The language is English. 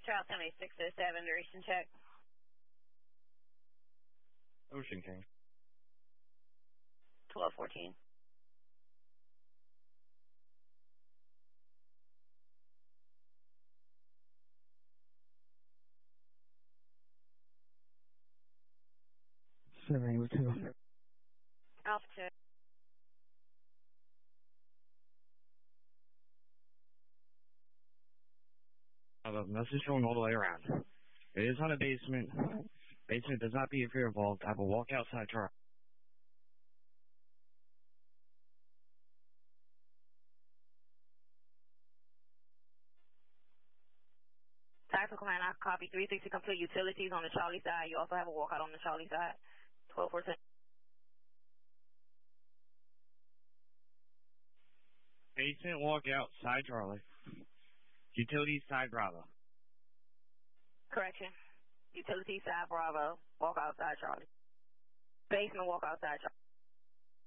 Trout 7607, duration check. Ocean King. 1214. Alpha check. I have a message going all the way around. It is on a basement. Basement does not appear involved. I will walk outside truck. Tactical Command, I copy 360 complete utilities on the Charlie side. You also have a walkout on the Charlie side. 1214. Basement walkout, side Charlie. Utilities side Bravo. Correction. Utility side Bravo. Walk outside Charlie. Basement walk outside Charlie.